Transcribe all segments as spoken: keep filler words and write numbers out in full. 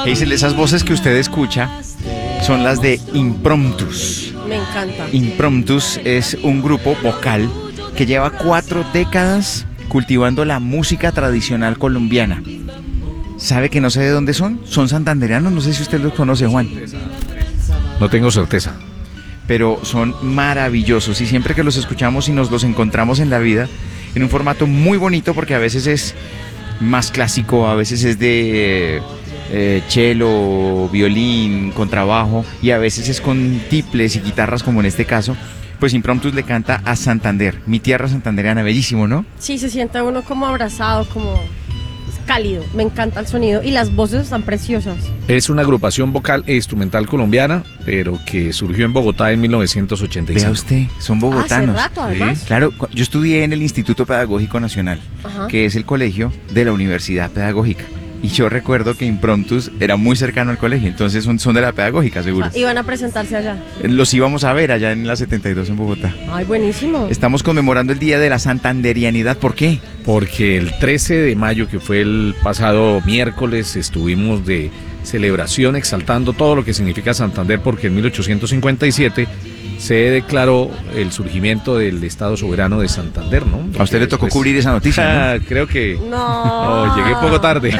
Hazel, esas voces que usted escucha son las de Impromptus. Me encanta. Impromptus es un grupo vocal que lleva cuatro décadas cultivando la música tradicional colombiana. ¿Sabe que no sé de dónde son? Son santanderianos, no sé si usted los conoce, Juan. No tengo certeza. Pero son maravillosos y siempre que los escuchamos y nos los encontramos en la vida, en un formato muy bonito, porque a veces es más clásico, a veces es de eh, cello, violín, contrabajo, y a veces es con tiples y guitarras, como en este caso. Pues Impromptus le canta a Santander, mi tierra santandereana, bellísimo, ¿no? Sí, se siente uno como abrazado, como cálido. Me encanta el sonido y las voces están preciosas. Es una agrupación vocal e instrumental colombiana, pero que surgió en Bogotá en mil novecientos ochenta y cinco. Vea usted, son bogotanos. Hace rato, además. Sí. Claro, yo estudié en el Instituto Pedagógico Nacional, Ajá. que es el colegio de la Universidad Pedagógica. Y yo recuerdo que Impromptus era muy cercano al colegio, entonces son, son de la pedagógica, seguro. Ah, iban a presentarse allá. Los íbamos a ver allá en la setenta y dos en Bogotá. Ay, buenísimo. Estamos conmemorando el Día de la Santanderianidad. ¿Por qué? Porque el trece de mayo, que fue el pasado miércoles, estuvimos de celebración exaltando todo lo que significa Santander, porque en mil ochocientos cincuenta y siete se declaró el surgimiento del Estado soberano de Santander, ¿no? A usted le tocó Después, cubrir esa noticia, ¿no? Creo que... No. no, llegué poco tarde.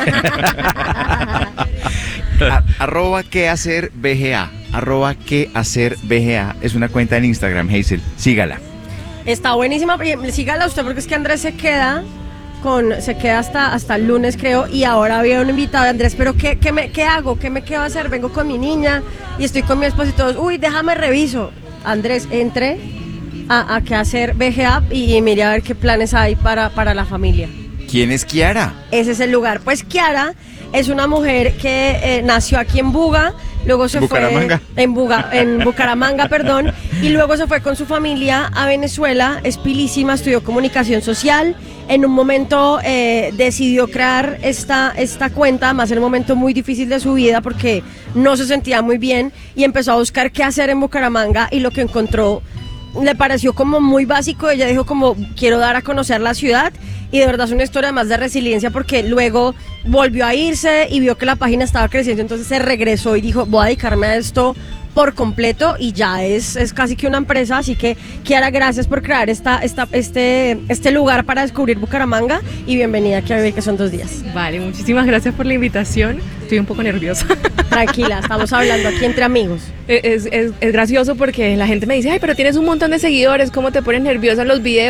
A, arroba qué hacer B G A. Arroba qué hacer B G A. Es una cuenta en Instagram, Hazel. Sígala. Está buenísima. Sígala usted, porque es que Andrés se queda con se queda hasta hasta el lunes, creo, y ahora había un invitado de Andrés, pero ¿qué, qué, me, qué hago? ¿Qué me quedo a hacer? Vengo con mi niña y estoy con mi esposo y todos, uy, déjame reviso. Andrés, entre a, a qué hacer B G A y, y mire a ver qué planes hay para, para la familia. ¿Quién es Kiara? Ese es el lugar. Pues Kiara es una mujer que eh, nació aquí en Buga, luego se Bucaramanga. fue en Buga, en Bucaramanga, perdón, y luego se fue con su familia a Venezuela. Es pilísima, estudió comunicación social. En un momento eh, decidió crear esta, esta cuenta, además en un momento muy difícil de su vida porque no se sentía muy bien y empezó a buscar qué hacer en Bucaramanga, y lo que encontró le pareció como muy básico. Ella dijo como, quiero dar a conocer la ciudad, y de verdad es una historia más de resiliencia, porque luego volvió a irse y vio que la página estaba creciendo, entonces se regresó y dijo, voy a dedicarme a esto por completo, y ya es, es casi que una empresa. Así que, Kiara, gracias por crear esta, esta, este, este lugar para descubrir Bucaramanga, y bienvenida aquí a Vivir, que son dos días. Vale, muchísimas gracias por la invitación. Estoy un poco nerviosa. Tranquila, estamos hablando aquí entre amigos. Es, es, es gracioso porque la gente me dice, ay, pero tienes un montón de seguidores, ¿cómo te pones nerviosa en los videos?